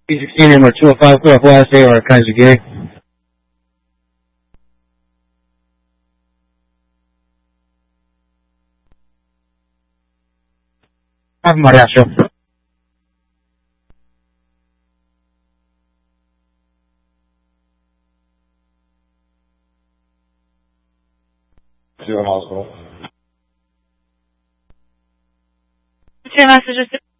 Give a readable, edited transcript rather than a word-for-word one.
P16 number 205, clear off last day or Kaiser Gary. Have Mariacho. Zero hospital. What's your message?